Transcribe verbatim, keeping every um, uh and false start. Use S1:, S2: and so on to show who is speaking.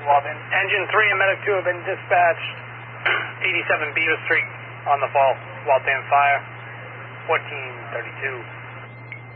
S1: Walden. Engine three and Medic two have been dispatched. eighty-seven Beaver Street on the fall. Walden fire. fourteen thirty-two.